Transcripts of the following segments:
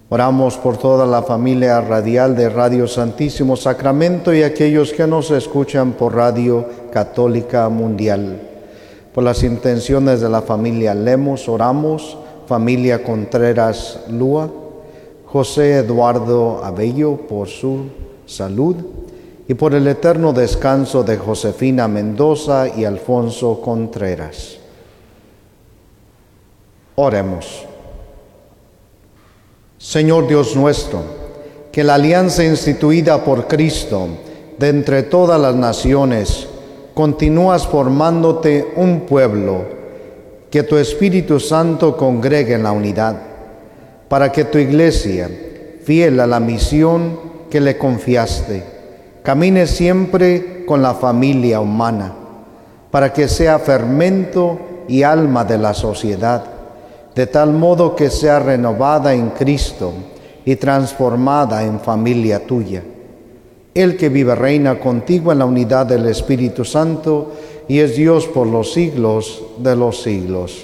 Oramos por toda la familia radial de Radio Santísimo Sacramento y aquellos que nos escuchan por Radio Católica Mundial. Por las intenciones de la familia Lemos oramos, familia Contreras Lúa, José Eduardo Abello por su salud y por el eterno descanso de Josefina Mendoza y Alfonso Contreras. Oremos. Señor Dios nuestro, que la alianza instituida por Cristo de entre todas las naciones continúas formándote un pueblo, que tu Espíritu Santo congregue en la unidad, para que tu Iglesia, fiel a la misión que le confiaste, camine siempre con la familia humana, para que sea fermento y alma de la sociedad, de tal modo que sea renovada en Cristo y transformada en familia tuya. Él que vive reina contigo en la unidad del Espíritu Santo y es Dios por los siglos de los siglos.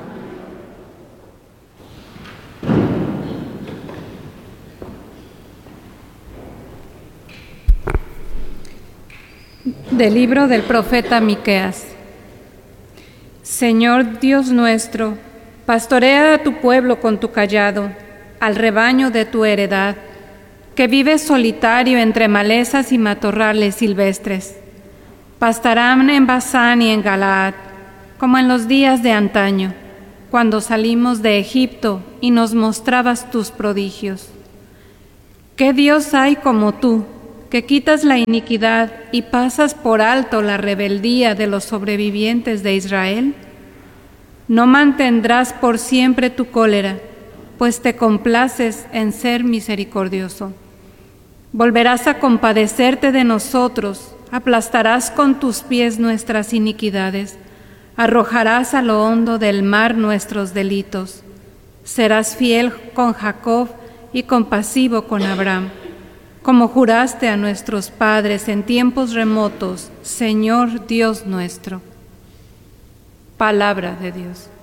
Del libro del profeta Miqueas. Señor Dios nuestro, pastorea a tu pueblo con tu cayado, al rebaño de tu heredad, que vive solitario entre malezas y matorrales silvestres. Pastarán en Basán y en Galaad, como en los días de antaño, cuando salimos de Egipto y nos mostrabas tus prodigios. ¿Qué Dios hay como tú, que quitas la iniquidad y pasas por alto la rebeldía de los sobrevivientes de Israel? No mantendrás por siempre tu cólera, pues te complaces en ser misericordioso. Volverás a compadecerte de nosotros, aplastarás con tus pies nuestras iniquidades, arrojarás a lo hondo del mar nuestros delitos. Serás fiel con Jacob y compasivo con Abraham, como juraste a nuestros padres en tiempos remotos, Señor Dios nuestro. Palabra de Dios.